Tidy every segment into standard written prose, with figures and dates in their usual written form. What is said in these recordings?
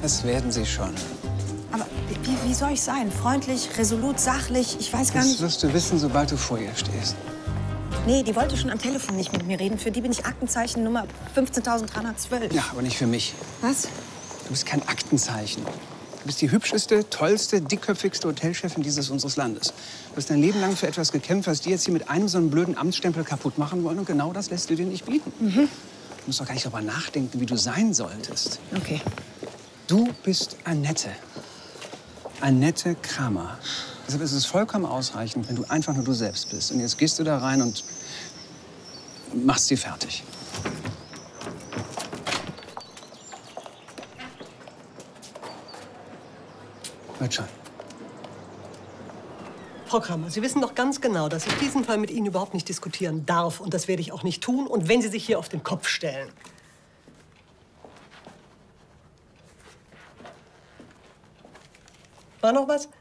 Das werden Sie schon. Aber wie soll ich sein? Freundlich, resolut, sachlich? Ich weiß gar nicht. Das wirst du wissen, sobald du vor ihr stehst. Nee, die wollte schon am Telefon nicht mit mir reden. Für die bin ich Aktenzeichen Nummer 15.312. Ja, aber nicht für mich. Was? Du bist kein Aktenzeichen. Du bist die hübscheste, tollste, dickköpfigste Hotelchefin unseres Landes. Du hast dein Leben lang für etwas gekämpft, was die jetzt hier mit einem so einen blöden Amtsstempel kaputt machen wollen. Und genau das lässt du dir nicht bieten. Du musst doch gar nicht darüber nachdenken, wie du sein solltest. Okay. Du bist Annette. Annette Kramer. Deshalb ist es vollkommen ausreichend, wenn du einfach nur du selbst bist. Und jetzt gehst du da rein und machst sie fertig. Wird schon. Frau Kramer, Sie wissen doch ganz genau, dass ich diesen Fall mit Ihnen überhaupt nicht diskutieren darf. Und das werde ich auch nicht tun. Und wenn Sie sich hier auf den Kopf stellen. War noch was?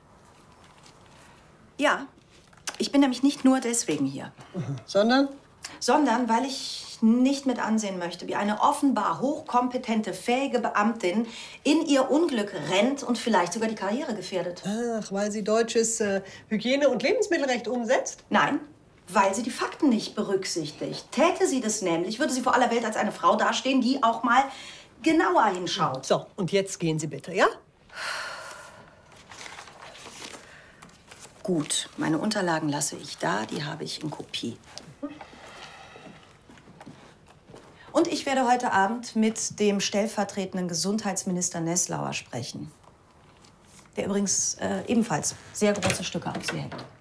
Ja, ich bin nämlich nicht nur deswegen hier. Sondern? Sondern weil ich nicht mit ansehen möchte, wie eine offenbar hochkompetente, fähige Beamtin in ihr Unglück rennt und vielleicht sogar die Karriere gefährdet. Ach, weil sie deutsches Hygiene- und Lebensmittelrecht umsetzt? Nein, weil sie die Fakten nicht berücksichtigt. Täte sie das nämlich, würde sie vor aller Welt als eine Frau dastehen, die auch mal genauer hinschaut. So, und jetzt gehen Sie bitte, ja? Gut, meine Unterlagen lasse ich da, die habe ich in Kopie. Und ich werde heute Abend mit dem stellvertretenden Gesundheitsminister Nesslauer sprechen, der übrigens ebenfalls sehr große Stücke auf Sie hängt.